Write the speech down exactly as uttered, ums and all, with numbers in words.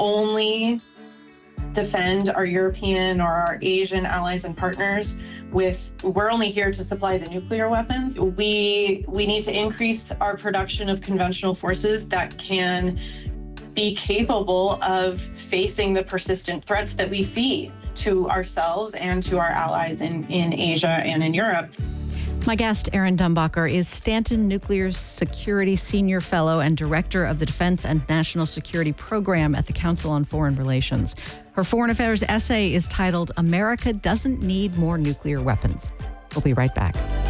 only defend our European or our Asian allies and partners with, we're only here to supply the nuclear weapons. We, we need to increase our production of conventional forces that can be capable of facing the persistent threats that we see to ourselves and to our allies in, in Asia and in Europe. My guest, Erin Dumbacher, is Stanton Nuclear Security Senior Fellow and Director of the Defense and National Security Program at the Council on Foreign Relations. Her foreign affairs essay is titled, America Doesn't Need More Nuclear Weapons. We'll be right back.